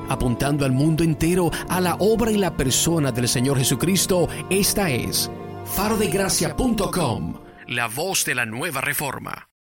apuntando al mundo entero a la obra y la persona del Señor Jesucristo. Esta es farodegracia.com, la voz de la nueva reforma.